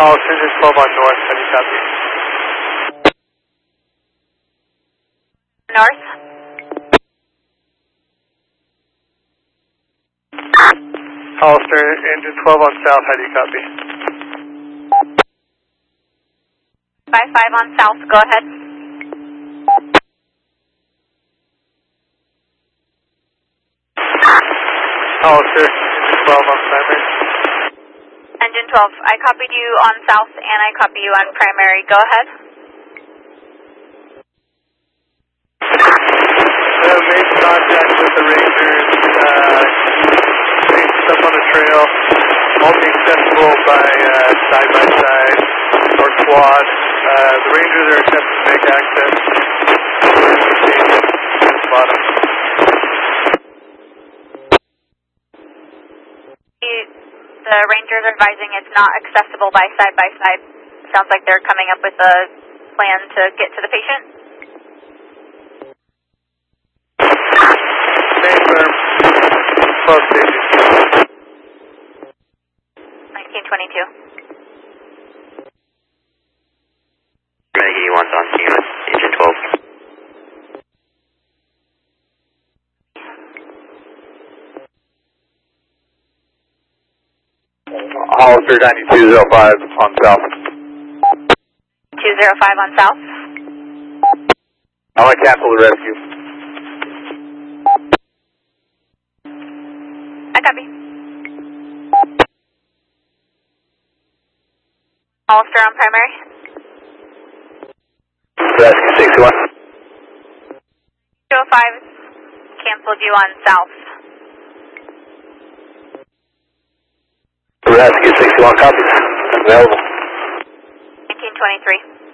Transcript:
Hollister, engine 12 on north, how do you copy? North. Hollister, engine 12 on south, how do you copy? 55 on south, go ahead. Hollister, engine 12 on primary. Engine 12, I copied you on south and I copy you on primary, go ahead. Made contact with the Rangers, stuff on the trail, only accessible by side-by-side or quad. The Rangers are attempting to make access to the bottom. The Rangers are advising it's not accessible by side-by-side. Sounds like they're coming up with a plan to get to the patient. Main firm, 12 stations. 1922. Renegade 1's on scene with Agent 12. Hollister 9205 on south. 205 on south. I want to cancel the rescue. I copy. Hollister on primary. Rescue 61. 205 canceled you on south. Rescue 61 copies. Available. 1923.